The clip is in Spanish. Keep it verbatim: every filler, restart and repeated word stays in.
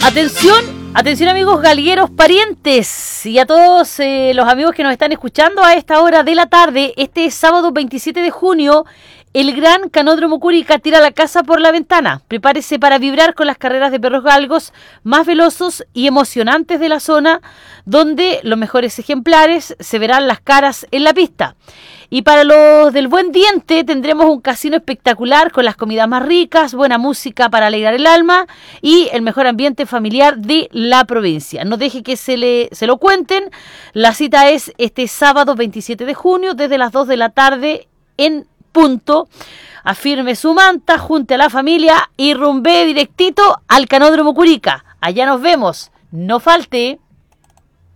Atención, atención amigos galgueros parientes y a todos eh, los amigos que nos están escuchando a esta hora de la tarde. Este sábado veintisiete de junio, el Gran Canódromo Cúrica tira la casa por la ventana. Prepárese para vibrar con las carreras de perros galgos más velosos y emocionantes de la zona, donde los mejores ejemplares se verán las caras en la pista. Y para los del buen diente tendremos un casino espectacular con las comidas más ricas, buena música para alegrar el alma y el mejor ambiente familiar de la provincia. No deje que se, le, se lo cuenten. La cita es este sábado veintisiete de junio desde las dos de la tarde en punto. Afirme su manta, junte a la familia y rumbee directito al Canódromo Cúrica. Allá nos vemos. No falte.